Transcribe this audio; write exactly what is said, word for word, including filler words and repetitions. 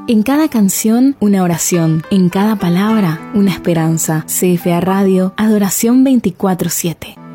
En cada canción, una oración. En cada palabra, una esperanza. C F A Radio, Adoración veinticuatro siete.